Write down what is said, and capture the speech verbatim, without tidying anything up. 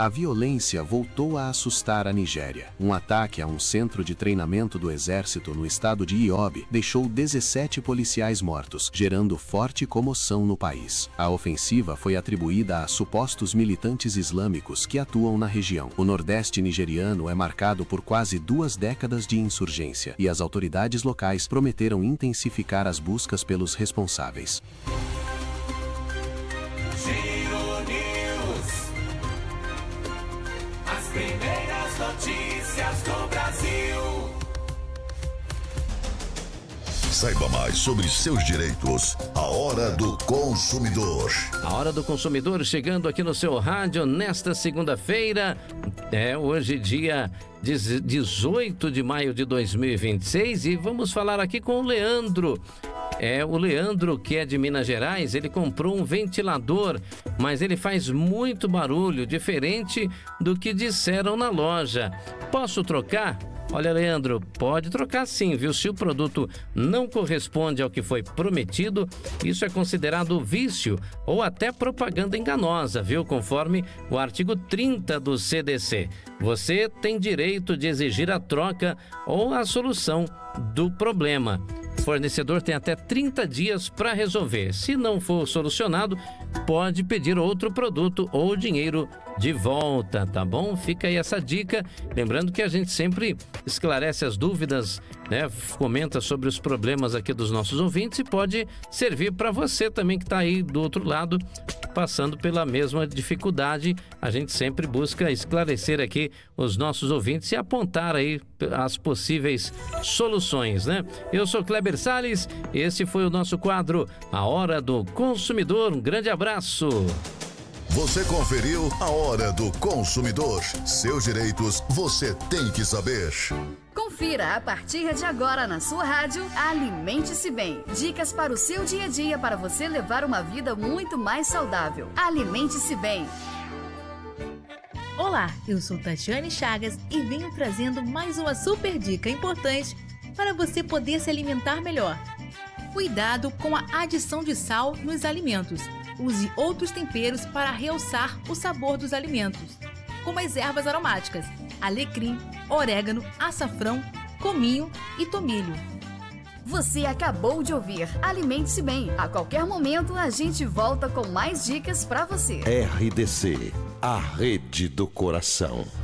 A violência voltou a assustar a Nigéria. Um ataque a um centro de treinamento do exército no estado de Yobe deixou dezessete policiais mortos, gerando forte comoção no país. A ofensiva foi atribuída a supostos militantes islâmicos que atuam na região. O nordeste nigeriano é marcado por quase duas décadas de insurgência e as autoridades locais prometeram intensificar as buscas pelos responsáveis. Primeiras notícias do Brasil. Saiba mais sobre seus direitos. A Hora do Consumidor. A Hora do Consumidor chegando aqui no seu rádio nesta segunda-feira. É hoje dia dezoito de maio de dois mil e vinte e seis e vamos falar aqui com o Leandro. É, o Leandro, que é de Minas Gerais, ele comprou um ventilador, mas ele faz muito barulho, diferente do que disseram na loja. Posso trocar? Olha, Leandro, pode trocar sim, viu? Se o produto não corresponde ao que foi prometido, isso é considerado vício ou até propaganda enganosa, viu? Conforme o artigo trinta do C D C. Você tem direito de exigir a troca ou a solução do problema. O fornecedor tem até trinta dias para resolver. Se não for solucionado, pode pedir outro produto ou dinheiro de volta, tá bom? Fica aí essa dica. Lembrando que a gente sempre esclarece as dúvidas, né? Comenta sobre os problemas aqui dos nossos ouvintes e pode servir para você também que está aí do outro lado, passando pela mesma dificuldade. A gente sempre busca esclarecer aqui os nossos ouvintes e apontar aí as possíveis soluções, né? Eu sou Kleber Salles, esse foi o nosso quadro A Hora do Consumidor. Um grande abraço. Você conferiu A Hora do Consumidor. Seus direitos você tem que saber. Confira a partir de agora na sua rádio Alimente-se Bem. Dicas para o seu dia a dia para você levar uma vida muito mais saudável. Alimente-se Bem. Olá, eu sou Tatiane Chagas e venho trazendo mais uma super dica importante para você poder se alimentar melhor. Cuidado com a adição de sal nos alimentos. Use outros temperos para realçar o sabor dos alimentos, como as ervas aromáticas, alecrim, orégano, açafrão, cominho e tomilho. Você acabou de ouvir Alimente-se Bem. A qualquer momento a gente volta com mais dicas para você. R D C, a rede do coração.